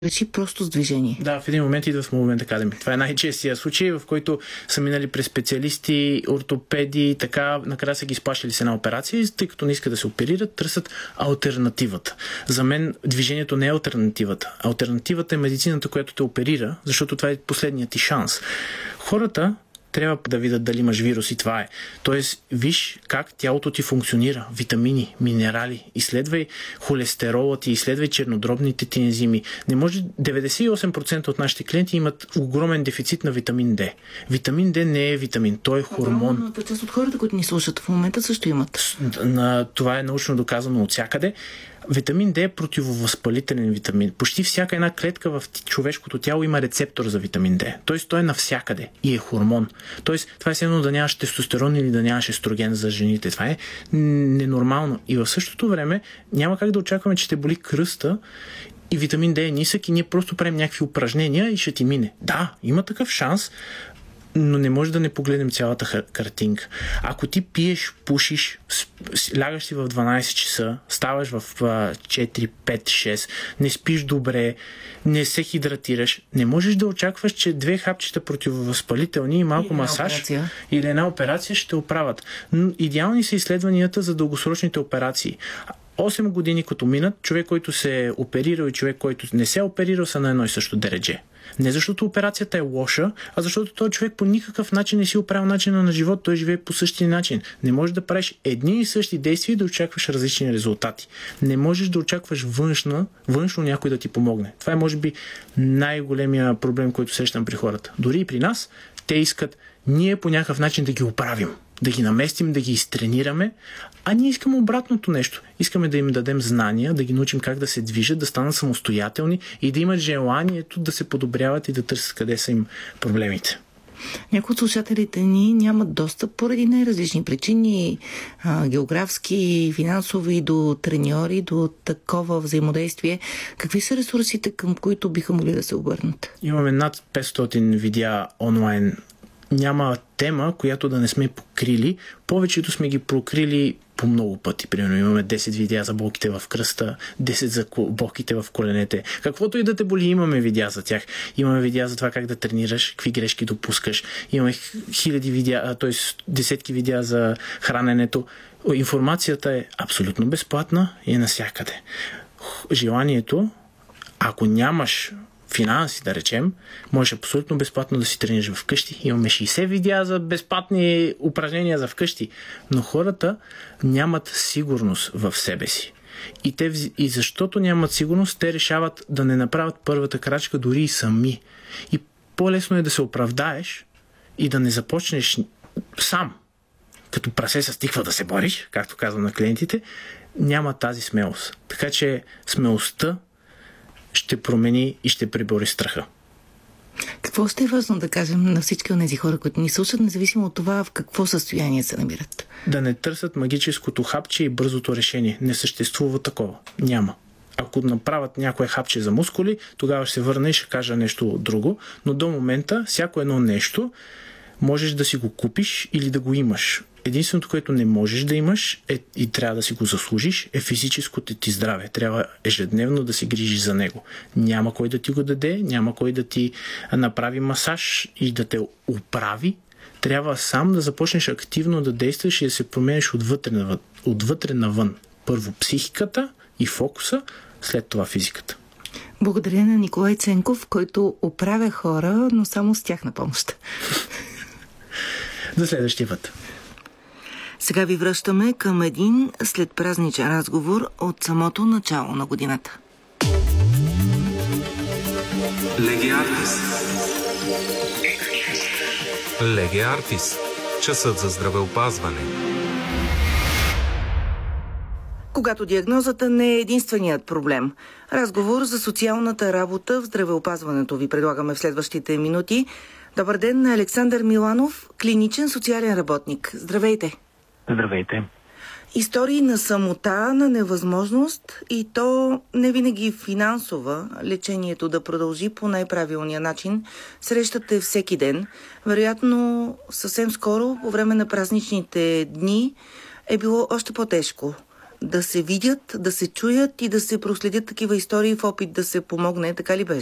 реши просто с движение. Да, в един момент идва в Movement Academy. Това е най-честия случай, в който са минали през специалисти, ортопеди, така, накрая са ги изплащали с една операция и тъй като не искат да се оперират, търсят алтернативата. За мен движението не е алтернативата. Алтернативата е медицината, която те оперира, защото това е последният ти шанс. Хората трябва да видят дали имаш вирус и това е. Тоест, виж как тялото ти функционира. Витамини, минерали. Изследвай холестерола ти, изследвай чернодробните ти ензими. Не може 98% от нашите клиенти имат огромен дефицит на витамин D. Витамин D не е витамин, той е хормон. Огромната част от хората, които ни слушат в момента, също имат. Това е научно доказано от всякъде. Витамин D е противовъзпалителен витамин. Почти всяка една клетка в човешкото тяло има рецептор за витамин D. Тоест той е навсякъде и е хормон. Тоест това е все едно да нямаш тестостерон или да нямаш естроген за жените. Това е ненормално. И в същото време няма как да очакваме, че ще боли кръста и витамин D е нисък и ние просто правим някакви упражнения и ще ти мине. Да, има такъв шанс, но не може да не погледнем цялата картинка. Ако ти пиеш, пушиш, лягаш си в 12 часа, ставаш в 4, 5, 6, не спиш добре, не се хидратираш, не можеш да очакваш, че 2 хапчета противовъзпалителни и малко масаж или една операция ще оправят. Но идеални са изследванията за дългосрочните операции. 8 години като минат, човек, който се е оперирал и човек, който не се е оперирал, са на едно и също дередже. Не защото операцията е лоша, а защото този човек по никакъв начин не си оправил начина на живот, той живее по същия начин. Не можеш да правиш едни и същи действия и да очакваш различни резултати. Не можеш да очакваш външно някой да ти помогне. Това е, може би, най-големия проблем, който срещам при хората. Дори и при нас, те искат ние по някакъв начин да ги оправим, да ги наместим, да ги изтренираме, а ние искаме обратното нещо. Искаме да им дадем знания, да ги научим как да се движат, да станат самостоятелни и да имат желанието да се подобряват и да търсят къде са им проблемите. Някои от слушателите ни нямат достъп поради най-различни причини, географски, финансови, до треньори, до такова взаимодействие. Какви са ресурсите, към които биха могли да се обърнат? Имаме над 500 видеа онлайн. Няма тема, която да не сме покрили. Повечето сме ги покрили по много пъти. Примерно имаме 10 видеа за болките в кръста, 10 за болките в коленете. Каквото и да те боли, имаме видеа за тях. Имаме видеа за това как да тренираш, какви грешки допускаш. Имаме хиляди видеа, т.е. десетки видеа за храненето. Информацията е абсолютно безплатна и е навсякъде. Желанието, ако нямаш финанси, да речем, можеш абсолютно безплатно да си тренираш вкъщи. Имаме 60 видеа за безплатни упражнения за вкъщи. Но хората нямат сигурност в себе си. И защото нямат сигурност, те решават да не направят първата крачка дори и сами. И по-лесно е да се оправдаеш и да не започнеш сам, като прасе с тиква да се бориш, както казвам на клиентите, няма тази смелост. Така че смелостта ще промени и ще пребори страха. Какво ще е важно да кажем на всички от тези хора, които ни слушат, независимо от това в какво състояние се намират? Да не търсят магическото хапче и бързото решение. Не съществува такова. Няма. Ако направят някое хапче за мускули, тогава ще се върна и ще кажа нещо друго. Но до момента всяко едно нещо можеш да си го купиш или да го имаш. Единственото, което не можеш да имаш и трябва да си го заслужиш, е физическото ти здраве. Трябва ежедневно да се грижиш за него. Няма кой да ти го даде, няма кой да ти направи масаж и да те оправи. Трябва сам да започнеш активно да действаш и да се промениш отвътре навън. Първо психиката и фокуса, след това физиката. Благодаря на Николай Ценков, който оправя хора, но само с тях на помощ. До следващия път. Сега ви връщаме към един следпразничен разговор от самото начало на годината. Леге Артис. Леге Артис. Часът за здравеопазване. Когато диагнозата не е единственият проблем. Разговор за социалната работа в здравеопазването ви предлагаме в следващите минути. Добър ден на Александър Миланов, клиничен социален работник. Здравейте! Здравейте! Истории на самота, на невъзможност и то не винаги финансова, лечението да продължи по най-правилния начин, срещате всеки ден. Вероятно, съвсем скоро, по време на празничните дни, е било още по-тежко. да се видят, да се чуят и да се проследят такива истории в опит да се помогне, така ли беше?